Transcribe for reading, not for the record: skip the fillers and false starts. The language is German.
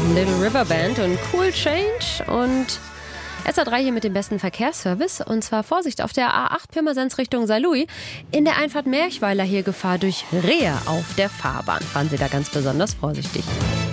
Little River Band und Cool Change und SA3 hier mit dem besten Verkehrsservice. Und zwar Vorsicht auf der A8 Pirmasens Richtung Saarlouis. In der Einfahrt Merchweiler hier Gefahr durch Rehe auf der Fahrbahn. Fahren Sie da ganz besonders vorsichtig.